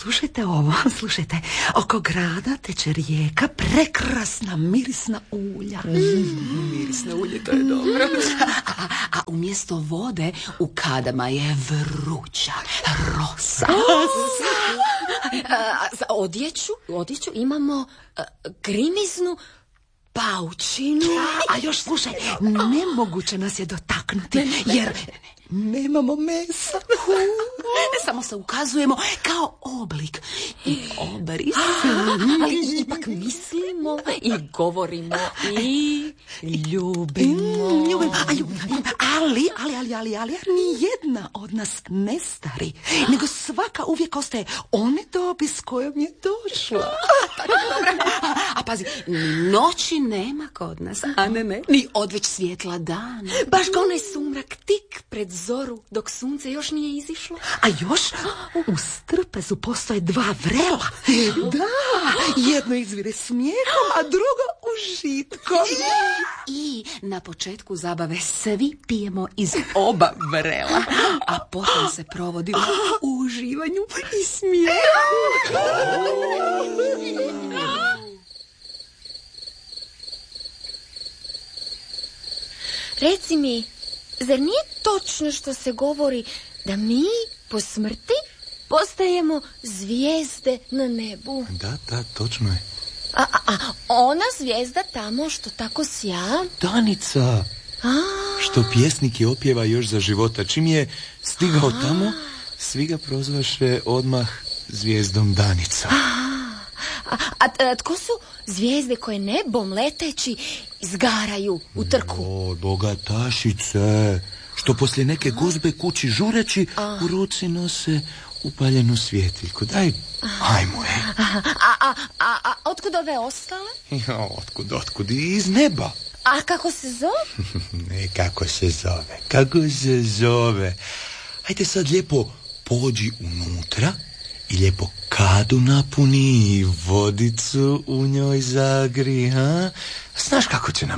slušajte ovo, slušajte. Oko grada teče rijeka, prekrasna mirisna ulja. Mirisno ulje, to je dobro. A umjesto vode u kadama je vruća rosa. Za odjeću imamo grimiznu paučinu. A još slušaj, nemoguće nas je dotaknuti, jer nemamo mesa. Samo se ukazujemo kao oblik i obris. Ali ipak mislimo i govorimo i ljubimo. Ali ni jedna od nas ne stari, nego svaka uvijek ostaje one dobi s kojom je došla. A pazi, noći nema kod nas, a ne, ni odveć svjetla dana. Baš kao onaj sumrak tik pred zoru, dok sunce još nije izišlo. A još u strpezu postoje dva vrela. Da, jedno izvire smijehom, a drugo užitkom. I na početku zabave svi pijemo iz oba vrela, a potom se provodimo u uživanju i smijehu. Reci mi, zar nije točno što se govori da mi po smrti postajemo zvijezde na nebu? Da, točno je. A ona zvijezda tamo što tako sja? Danica, što pjesnik je opjeva još za života. Čim je stigao tamo, svi ga prozvaše odmah zvijezdom Danica. A tko su zvijezde koje nebom leteći izgaraju u trku? Bogatašice, što poslije neke gozbe kući žureći u ruci nose upaljenu svjetiljku. Daj, ajmo, A otkud ove ostale? Otkud? Iz neba. A kako se zove? Ne, kako se zove. Hajde sad lijepo pođi unutra i lijepo kadu napuni i vodicu u njoj zagri, ha? Znaš kako će nam